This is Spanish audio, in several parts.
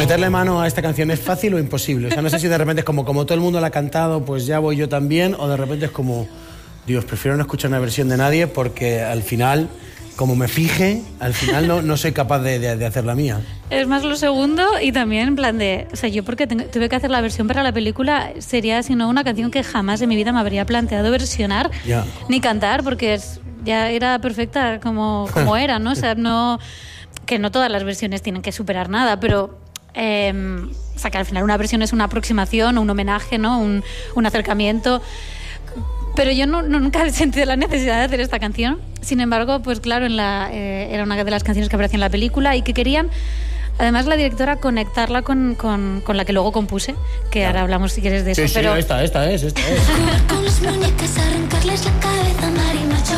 meterle mano a esta canción es fácil o imposible. O sea, no sé si de repente es como todo el mundo la ha cantado, pues ya voy yo también, o de repente es como, Dios, prefiero no escuchar una versión de nadie porque al final, como me fije, al final no soy capaz de hacer la mía. Es más lo segundo, y también en plan de... O sea, yo porque tuve que hacer la versión para la película, sería sino una canción que jamás en mi vida me habría planteado versionar ni cantar, porque ya era perfecta como era, ¿no? O sea, que no todas las versiones tienen que superar nada, pero... o sea, que al final una versión es una aproximación, un homenaje, ¿no? Un acercamiento... Pero yo nunca he sentido la necesidad de hacer esta canción. Sin embargo, pues claro, era una de las canciones que aparecía en la película y que querían, además la directora, conectarla con la que luego compuse, que ahora hablamos si quieres de eso. Sí, pero... esta es. Jugar con las muñecas, arrancarles la cabeza, Mari Macho.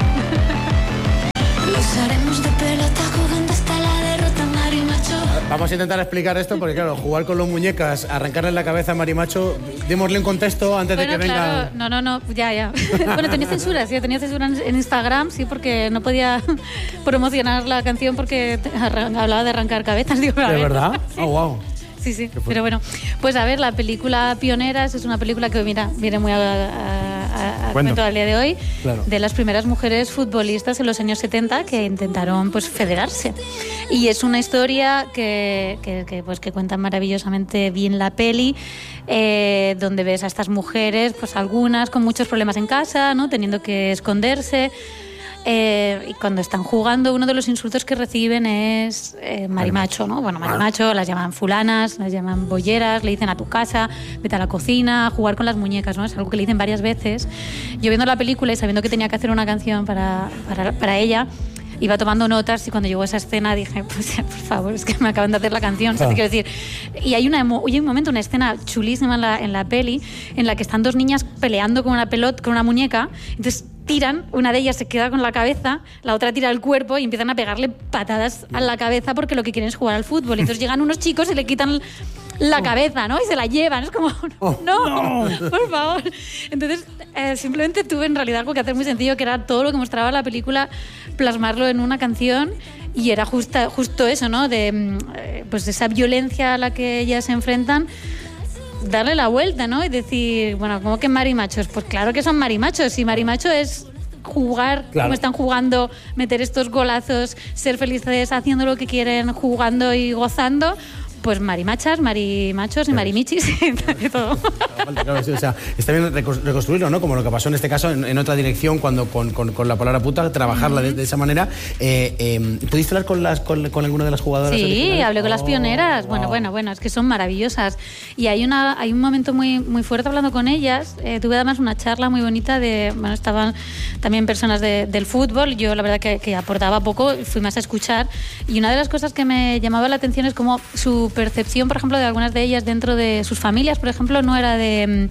Los haremos de pelota jugando hasta la derrota, Mari Macho. Vamos a intentar explicar esto porque, claro, jugar con los muñecas, arrancarle la cabeza a Marimacho, démosle un contexto antes de que venga... No, ya. Bueno, tenía censura en Instagram, sí, porque no podía promocionar la canción porque hablaba de arrancar cabezas. Digo, ¿De verdad? Sí. Oh, wow. Sí, pero bueno, pues a ver, la película Pioneras es una película que, mira, viene muy a cuento al día de hoy, claro, de las primeras mujeres futbolistas en los años 70 que intentaron pues federarse. Y es una historia que cuenta maravillosamente bien la peli, donde ves a estas mujeres, pues algunas con muchos problemas en casa, ¿no? Teniendo que esconderse. Y cuando están jugando, uno de los insultos que reciben es marimacho, ¿no? Bueno, marimacho, las llaman fulanas, las llaman bolleras, le dicen a tu casa, vete a la cocina, a jugar con las muñecas, ¿no? Es algo que le dicen varias veces. Yo viendo la película y sabiendo que tenía que hacer una canción para ella, iba tomando notas y cuando llegó esa escena dije, pues por favor, es que me acaban de hacer la canción, ¿sabes? Quiero decir, y hay un momento, una escena chulísima en la peli en la que están dos niñas peleando con una pelota, con una muñeca, entonces tiran, una de ellas se queda con la cabeza, la otra tira el cuerpo y empiezan a pegarle patadas a la cabeza porque lo que quieren es jugar al fútbol. Entonces llegan unos chicos y le quitan la cabeza, ¿no? Y se la llevan. Es como, no, por favor. Entonces, simplemente tuve en realidad algo que hacer muy sencillo, que era todo lo que mostraba la película, plasmarlo en una canción. Y era justo eso, ¿no? De pues esa violencia a la que ellas se enfrentan, darle la vuelta, ¿no? Y decir, bueno, ¿cómo que marimachos? Pues claro que son marimachos. Y marimacho es jugar, claro, como están jugando, meter estos golazos, ser felices haciendo lo que quieren, jugando y gozando. Pues marimachas, marimachos y marimichis y todo. Claro, o sea, está bien reconstruirlo, ¿no? Como lo que pasó en este caso en otra dirección, cuando con la palabra puta, trabajarla de esa manera. ¿Pudiste hablar con alguna de las jugadoras? Sí, originales? hablé con las pioneras. Wow. Bueno, es que son maravillosas. Y hay un momento muy, muy fuerte hablando con ellas. Tuve además una charla muy bonita estaban también personas del fútbol. Yo la verdad que aportaba poco, fui más a escuchar. Y una de las cosas que me llamaba la atención es cómo su percepción, por ejemplo, de algunas de ellas dentro de sus familias, por ejemplo, no era de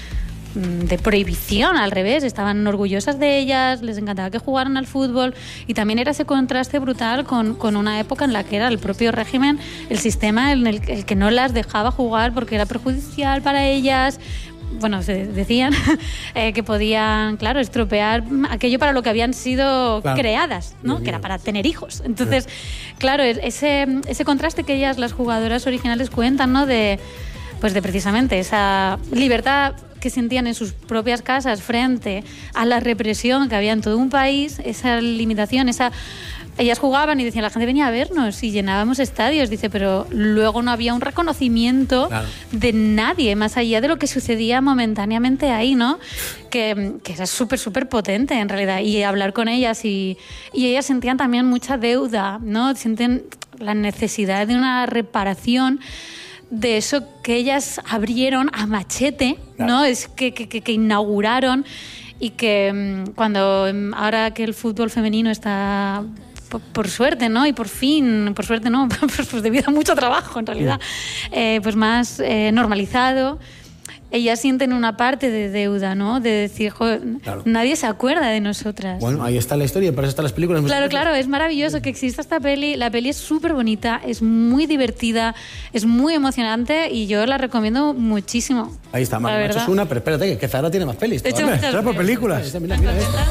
prohibición, al revés, estaban orgullosas de ellas, les encantaba que jugaran al fútbol, y también era ese contraste brutal con una época en la que era el propio régimen, el sistema en el que no las dejaba jugar porque era perjudicial para ellas. Bueno, se decían que podían, claro, estropear aquello para lo que habían sido creadas, ¿no? Que era para tener hijos. Entonces, claro, ese contraste que ellas, las jugadoras originales, cuentan, ¿no? De precisamente esa libertad que sentían en sus propias casas frente a la represión que había en todo un país, esa limitación, ellas jugaban y decían, la gente venía a vernos y llenábamos estadios, dice, pero luego no había un reconocimiento de nadie, más allá de lo que sucedía momentáneamente ahí, ¿no? Que era súper potente en realidad. Y hablar con ellas y ellas sentían también mucha deuda, ¿no? Sienten la necesidad de una reparación de eso que ellas abrieron a machete, ¿no? Es que inauguraron, y que ahora que el fútbol femenino está... Por suerte, ¿no? Y por suerte no, pues debido a mucho trabajo en realidad, pues más normalizado. Ellas sienten una parte de deuda, ¿no? De decir, joder, nadie se acuerda de nosotras. Bueno, ahí está la historia, para eso están las películas. Claro, es maravilloso que exista esta peli. La peli es súper bonita, es muy divertida, es muy emocionante y yo la recomiendo muchísimo. Ahí está, Marimacho es una, pero espérate, que Zahara tiene más pelis. Trae por películas. Mira esta.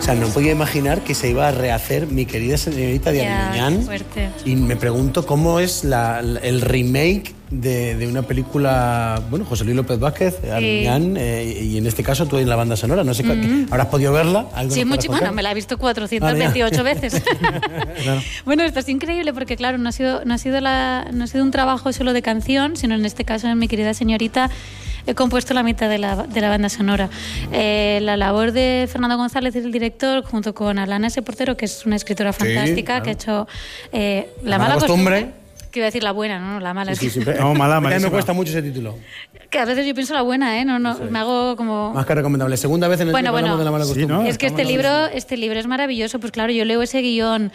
O sea, no podía imaginar que se iba a rehacer Mi querida señorita de Arguiñán. Fuerte. Y me pregunto cómo es el remake de una película, bueno, José Luis López Vázquez, Arguiñán, y en este caso tú en la banda sonora. No sé, ¿habrás podido verla? Sí, bueno, me la he visto 428 veces. Claro. Bueno, esto es increíble porque, claro, no ha sido un trabajo solo de canción, sino en este caso, en Mi querida señorita, he compuesto la mitad de la banda sonora. La labor de Fernando González, el director, junto con Alana S. Portero, que es una escritora fantástica, claro, que ha hecho La mala costumbre. Que iba a decir la buena, no la mala. Sí, siempre. No, mala. A mí me cuesta mucho ese título. Que a veces yo pienso la buena, ¿eh? No, sí. Me hago como... Más que recomendable. Segunda vez en el que hablamos de La mala costumbre. Sí, ¿no? Es que este libro es maravilloso. Pues claro, yo leo ese guión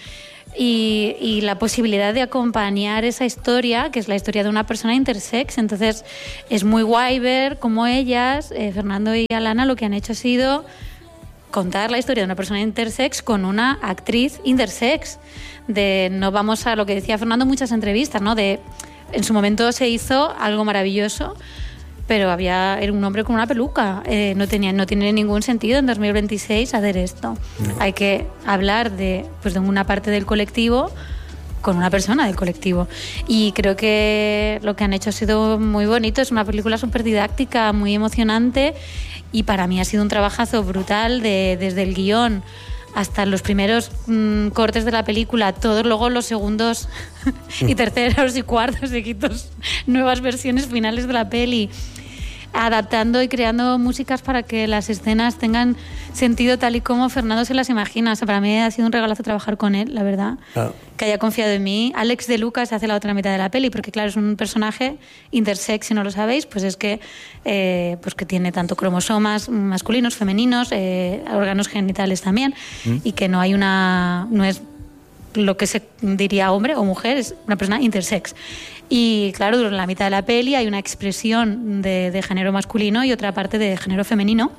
y la posibilidad de acompañar esa historia, que es la historia de una persona intersex. Entonces es muy guay ver cómo ellas, Fernando y Alana, lo que han hecho ha sido contar la historia de una persona intersex con una actriz intersex. No vamos a lo que decía Fernando en muchas entrevistas, ¿no? En su momento se hizo algo maravilloso, pero era un hombre con una peluca. No tiene ningún sentido en 2026 hacer esto. Hay que hablar de una parte del colectivo con una persona del colectivo. Y creo que lo que han hecho ha sido muy bonito. Es una película súper didáctica, muy emocionante, y para mí ha sido un trabajazo brutal desde el guión hasta los primeros cortes de la película, todos luego los segundos y terceros y cuartos y quintos, nuevas versiones finales de la peli, adaptando y creando músicas para que las escenas tengan sentido tal y como Fernando se las imagina. O sea, para mí ha sido un regalazo trabajar con él, la verdad. Claro. Que haya confiado en mí. Alex de Lucas hace la otra mitad de la peli, porque claro, es un personaje intersex, si no lo sabéis, pues es que que tiene tanto cromosomas masculinos, femeninos, órganos genitales también, y que no es lo que se diría hombre o mujer, es una persona intersex. Y claro, durante la mitad de la peli hay una expresión de género masculino y otra parte de género femenino.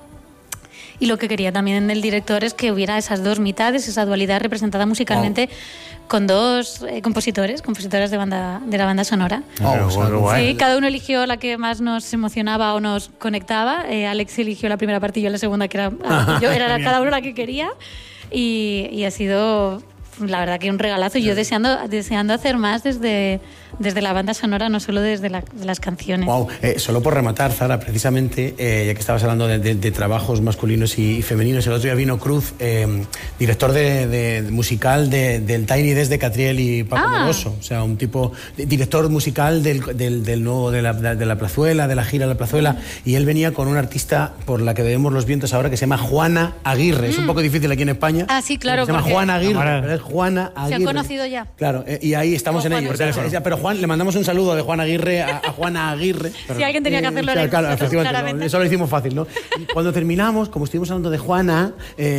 Y lo que quería también el director es que hubiera esas dos mitades, esa dualidad representada musicalmente con dos compositoras de la banda sonora. Sí, cada uno eligió la que más nos emocionaba o nos conectaba. Alex eligió la primera parte y yo la segunda, que era cada uno la que quería. Y ha sido, la verdad, que un regalazo. Yo deseando hacer más desde la banda sonora, no solo desde las canciones. Wow. Solo por rematar, Zara, precisamente, ya que estabas hablando de trabajos masculinos y femeninos, el otro día vino Cruz, director de musical del Tiny Desk de Catriel y Paco Moroso. O sea, un tipo, director musical del nuevo de la Plazuela, de la gira de la Plazuela, y él venía con una artista por la que vemos los vientos ahora, que se llama Juana Aguirre. Es un poco difícil aquí en España. Ah, sí, claro. Se llama Juana Aguirre, pero es Juana Aguirre. Se ha conocido ya. Claro, y ahí estamos en ello. Pero Juan, le mandamos un saludo de Juan Aguirre a Juana Aguirre. Si alguien tenía que hacerlo, claro, efectivamente, eso lo hicimos fácil, ¿no? Y cuando terminamos, como estuvimos hablando de Juana,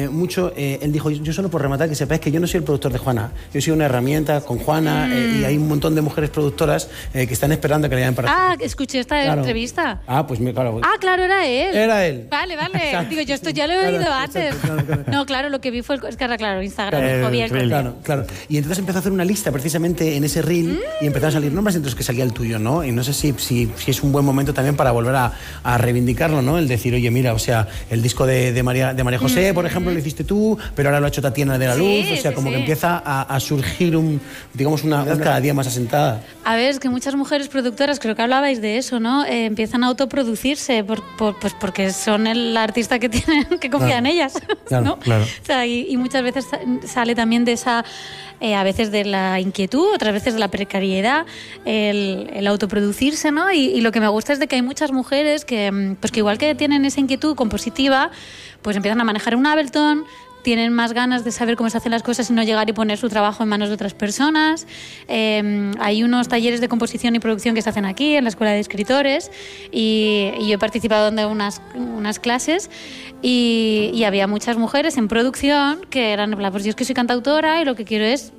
él dijo, yo solo por rematar, que sepáis que yo no soy el productor de Juana, yo soy una herramienta con Juana, y hay un montón de mujeres productoras que están esperando a que le llamen para... escuché esta entrevista. Pues claro. Claro, era él. Era él. Vale. Digo, yo esto ya lo he oído antes. No, claro, lo que vi fue... Es que claro, Instagram dijo bien. Claro. Y entonces empezó a hacer una lista precisamente en ese reel y empezaron a salir nombres, entonces que salía el tuyo, ¿no? Y no sé si es un buen momento también para volver a reivindicarlo, ¿no? El decir, oye, mira, o sea, el disco de María José, por ejemplo, lo hiciste tú, pero ahora lo ha hecho Tatiana de la Luz, o sea, como que empieza a surgir una cada día más asentada. A ver, es que muchas mujeres productoras, creo que hablabais de eso, ¿no? Empiezan a autoproducirse pues porque son la artista que tienen, que confía en ellas, ¿no? Claro. O sea, y muchas veces sale también de esa... a veces de la inquietud, otras veces de la precariedad, el autoproducirse, ¿no? Y lo que me gusta es de que hay muchas mujeres que igual que tienen esa inquietud compositiva, pues empiezan a manejar un Ableton, tienen más ganas de saber cómo se hacen las cosas y no llegar y poner su trabajo en manos de otras personas. Hay unos talleres de composición y producción que se hacen aquí, en la Escuela de Escritores, y yo he participado en unas clases y había muchas mujeres en producción que eran, pues yo es que soy cantautora y lo que quiero es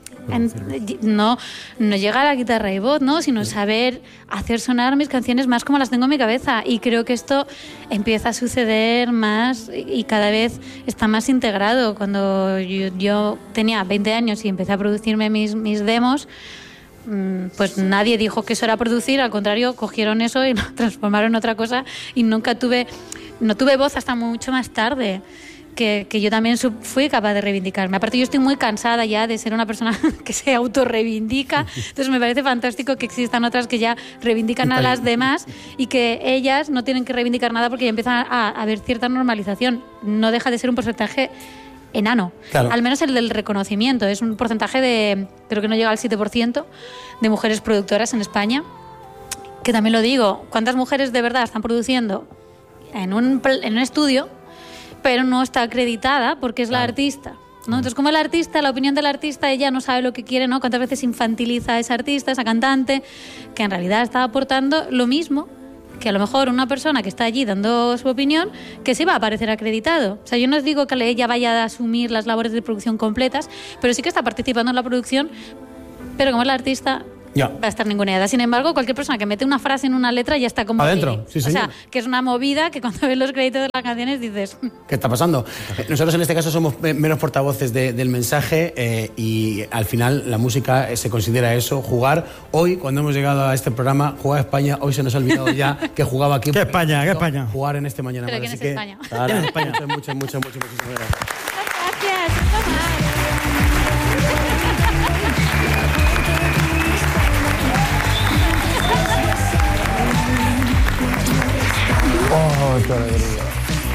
no llegar a la guitarra y voz, ¿no? Sino saber hacer sonar mis canciones más como las tengo en mi cabeza, y creo que esto empieza a suceder más y cada vez está más integrado. Cuando yo tenía 20 años y empecé a producirme mis demos, pues nadie dijo que eso era producir, al contrario, cogieron eso y lo transformaron en otra cosa, y no tuve voz hasta mucho más tarde. que yo también fui capaz de reivindicarme. Aparte, yo estoy muy cansada ya de ser una persona que se autorreivindica, entonces me parece fantástico que existan otras que ya reivindican a las demás y que ellas no tienen que reivindicar nada porque ya empiezan a haber cierta normalización. No deja de ser un porcentaje enano, claro. Al menos el del reconocimiento. Es un porcentaje de, creo que no llega al 7% de mujeres productoras en España, que también lo digo, ¿cuántas mujeres de verdad están produciendo en un estudio, pero no está acreditada porque es la artista, ¿no? Entonces, como el artista, la opinión del artista, ella no sabe lo que quiere, ¿no? Cuántas veces infantiliza a esa artista, esa cantante, que en realidad está aportando lo mismo que a lo mejor una persona que está allí dando su opinión, que sí va a aparecer acreditado. O sea, yo no os digo que ella vaya a asumir las labores de producción completas, pero sí que está participando en la producción, pero como es la artista... Ya. Va a estar ninguneada. Sin embargo, cualquier persona que mete una frase en una letra ya está como... Adentro, sí, o sea, que es una movida que cuando ves los créditos de las canciones dices... ¿Qué está pasando? Nosotros en este caso somos menos portavoces del mensaje y al final la música se considera eso, jugar. Hoy, cuando hemos llegado a este programa, jugar a España, hoy se nos ha olvidado ya que jugaba aquí. ¿Qué España? ¿Qué España? Jugar en este Mañana ¿Pero Más. quién Así es que, España? Claro, muchísimas gracias. Gracias. ¡Oh, qué alegría!